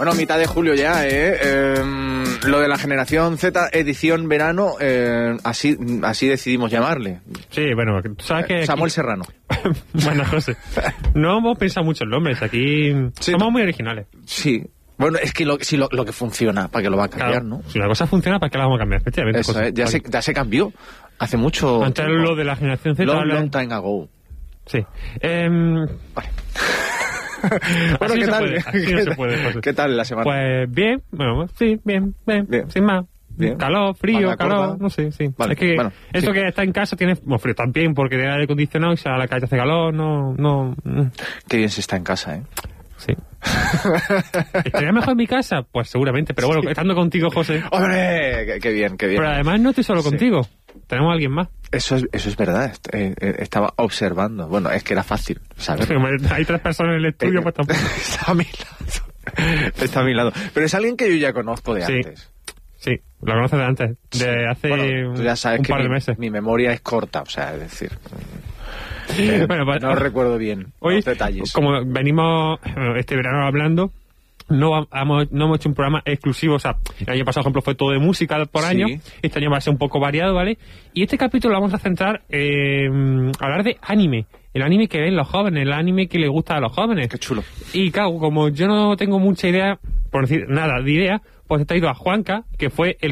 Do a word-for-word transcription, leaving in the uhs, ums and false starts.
Bueno, mitad de julio ya, ¿eh? eh lo de la generación Z, edición verano, eh, así así decidimos llamarle. Sí, bueno, tú sabes que... Samuel aquí... Serrano. Bueno, José, no hemos pensado mucho en nombres, aquí sí, somos muy originales. Sí. Bueno, es que lo, si lo, lo que funciona, ¿para qué lo va a cambiar, claro, no? Si la cosa funciona, ¿para qué la vamos a cambiar? Efectivamente. Eso, José, ya, se, ya se cambió. Hace mucho... Antes tiempo. Lo de la generación Z... Long, habla... long time ago. Sí. Eh... Vale. Bueno, ¿qué no tal? Puede, así no se puede, José. ¿Qué tal la semana? Pues bien, bueno, sí, bien, bien, bien. Sin más. Bien. Calor, frío, Manga calor, corta. No sé, sí. Vale, es que bueno, eso sí. que está en casa tiene bueno, frío también porque tiene aire acondicionado y si a la calle hace calor, no, no... Qué bien se está en casa, ¿eh? Sí. ¿Estaría mejor en mi casa? Pues seguramente, pero bueno, sí. Estando contigo, José. ¡Hombre! Qué, qué bien, qué bien. Pero además no estoy solo sí. contigo. Tenemos a alguien más. Eso es, eso es verdad. Eh, eh, estaba observando. Bueno, es que era fácil, ¿sabes? Hay tres personas en el estudio, eh, pues tampoco. Está a mi lado. Está a mi lado. Pero es alguien que yo ya conozco de sí. antes. Sí, lo conoces de antes. De hace bueno, tú ya sabes un que par de mi, meses. Mi memoria es corta, o sea, es decir... Eh, bueno, pues, no recuerdo bien hoy, los detalles. Como venimos este verano hablando, no hemos, no hemos hecho un programa exclusivo. O sea, el año pasado, por ejemplo, fue todo de música por año. Sí. Este año va a ser un poco variado, ¿vale? Y este capítulo lo vamos a centrar en eh, hablar de anime. El anime que ven los jóvenes, el anime que les gusta a los jóvenes. Qué chulo. Y claro, como yo no tengo mucha idea, por decir nada de idea, pues he traído a Juanca, que fue el